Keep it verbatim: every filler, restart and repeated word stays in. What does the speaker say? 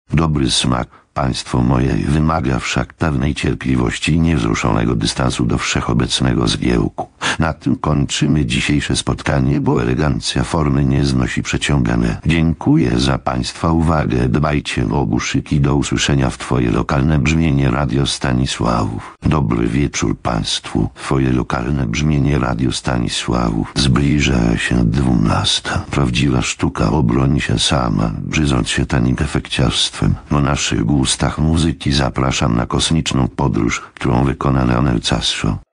Dobry smak, państwo moje, wymaga wszak pewnej cierpliwości i niewzruszonego dystansu do wszechobecnego zgiełku. Na tym kończymy dzisiejsze spotkanie, bo elegancja formy nie znosi przeciągane. Dziękuję za państwa uwagę. Dbajcie o ogłuszyki. Do usłyszenia w twoje lokalne brzmienie Radio Stanisławów. Dobry wieczór państwu. Twoje lokalne brzmienie Radio Stanisławów. Zbliża się dwunasta. Prawdziwa sztuka obroni się sama, brzyząc się tanim efekciarstwem. O naszych gustach muzyki zapraszam na kosmiczną podróż, którą wykona Leonel Casso.